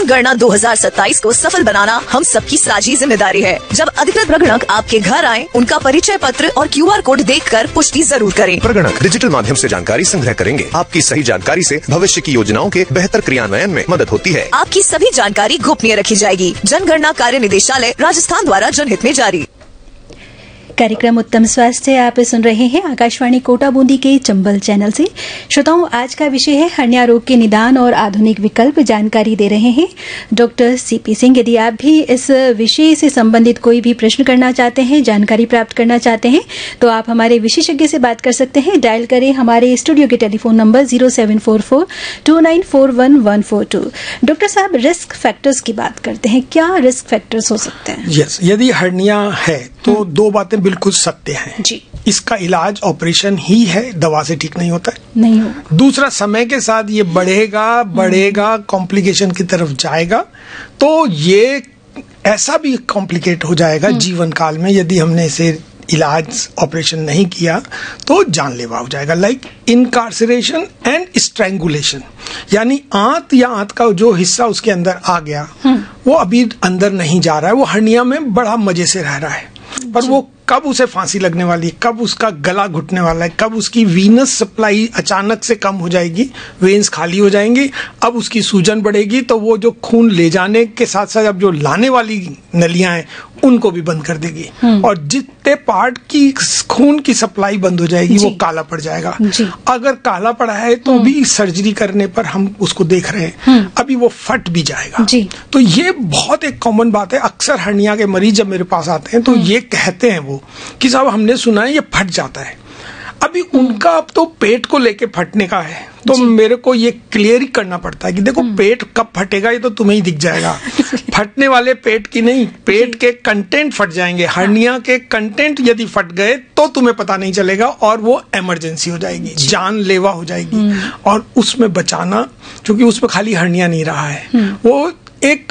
जनगणना 2027 को सफल बनाना हम सबकी साझी जिम्मेदारी है। जब अधिकृत प्रगणक आपके घर आए, उनका परिचय पत्र और QR कोड देखकर पुष्टि जरूर करें। प्रगणक डिजिटल माध्यम से जानकारी संग्रह करेंगे। आपकी सही जानकारी से भविष्य की योजनाओं के बेहतर क्रियान्वयन में मदद होती है। आपकी सभी जानकारी गोपनीय रखी जाएगी। जनगणना कार्य निदेशालय राजस्थान द्वारा जनहित में जारी। कार्यक्रम उत्तम स्वास्थ्य आप सुन रहे हैं आकाशवाणी कोटा बूंदी के चंबल चैनल से। श्रोताओं, आज का विषय है हर्निया रोग के निदान और आधुनिक विकल्प। जानकारी दे रहे हैं डॉक्टर CP सिंह। यदि आप भी इस विषय से संबंधित कोई भी प्रश्न करना चाहते हैं, जानकारी प्राप्त करना चाहते हैं, तो आप हमारे विशेषज्ञ से बात कर सकते हैं। डायल करें हमारे स्टूडियो के टेलीफोन नंबर 0744294142। डॉक्टर साहब, रिस्क फैक्टर्स की बात करते हैं। क्या रिस्क फैक्टर्स हो सकते हैं? यस, यदि हर्निया है तो दो बातें बिल्कुल सत्य हैं जी। इसका इलाज ऑपरेशन ही है, दवा से ठीक नहीं होता है। नहीं हो। दूसरा, समय के साथ ये बढ़ेगा कॉम्प्लिकेशन की तरफ जाएगा, तो ये ऐसा भी कॉम्प्लिकेट हो जाएगा जीवन काल में, यदि हमने इसे इलाज ऑपरेशन नहीं किया तो जानलेवा हो जाएगा। लाइक इनकार्सरेशन एंड स्ट्रैंगुलेशन, यानी आंत या आंत का जो हिस्सा उसके अंदर आ गया वो अभी अंदर नहीं जा रहा है, वो हर्निया में बड़ा मजे से रह रहा है, पर वो कब उसे फांसी लगने वाली है, कब उसका गला घुटने वाला है, कब उसकी वीनस सप्लाई अचानक से कम हो जाएगी, वेन्स खाली हो जाएंगी, अब उसकी सूजन बढ़ेगी, तो वो जो खून ले जाने के साथ साथ अब जो लाने वाली नलियां हैं उनको भी बंद कर देगी, और जितने पार्ट की खून की सप्लाई बंद हो जाएगी वो काला पड़ जाएगा। अगर काला पड़ा है तो भी सर्जरी करने पर हम उसको देख रहे हैं, अभी वो फट भी जाएगा। तो ये बहुत एक कॉमन बात है। अक्सर हर्निया के मरीज जब मेरे पास आते हैं तो ये कहते हैं वो कि साहब हमने सुना है ये फट जाता है। अभी उनका अब तो पेट को लेके फटने का है, तो मेरे को ये क्लियर ही करना पड़ता है कि देखो पेट कब फटेगा ये तो तुम्हें ही दिख जाएगा। फटने वाले पेट की नहीं, पेट के कंटेंट फट जाएंगे। हर्निया के कंटेंट यदि फट गए तो तुम्हें पता नहीं चलेगा और वो इमरजेंसी हो जाएगी, जानलेवा हो जाएगी। और उसमें बचाना, क्योंकि उसमें खाली हर्निया नहीं रहा है, वो एक